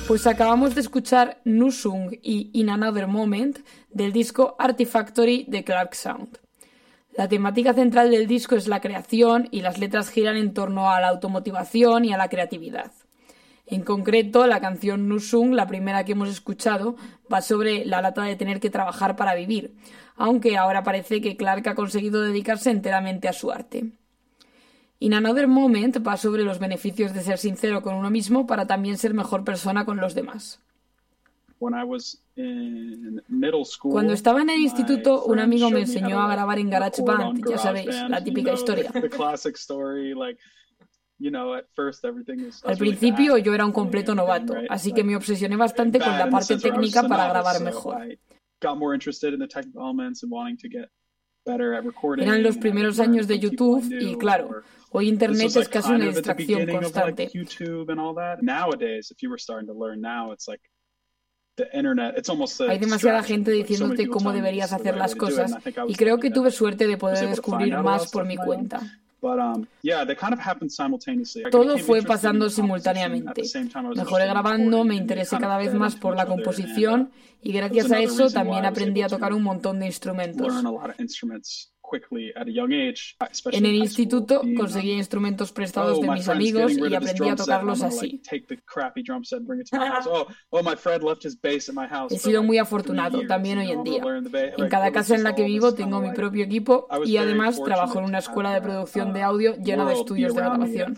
Pues acabamos de escuchar Nusung y In Another Moment del disco Artifactory de Clark Sound. La temática central del disco es la creación y las letras giran en torno a la automotivación y a la creatividad. En concreto, la canción Nusung, la primera que hemos escuchado, va sobre la lata de tener que trabajar para vivir, aunque ahora parece que Clark ha conseguido dedicarse enteramente a su arte. In Another Moment va sobre los beneficios de ser sincero con uno mismo para también ser mejor persona con los demás. Cuando estaba en el instituto, un amigo me enseñó a grabar en GarageBand, ya sabéis, la típica historia. Al principio yo era un completo novato, así que me obsesioné bastante con la parte técnica para grabar mejor. Eran los primeros años de YouTube y, claro, hoy Internet es casi una distracción constante. Hay demasiada gente diciéndote cómo deberías hacer las cosas y creo que tuve suerte de poder descubrir más por mi cuenta. Todo fue pasando simultáneamente. Mejoré grabando, me interesé cada vez más por la composición y gracias a eso también aprendí a tocar un montón de instrumentos. En el instituto conseguí instrumentos prestados de mis amigos y aprendí a tocarlos así. He sido muy afortunado también hoy en día. En cada casa en la que vivo tengo mi propio equipo y además trabajo en una escuela de producción de audio llena de estudios de grabación.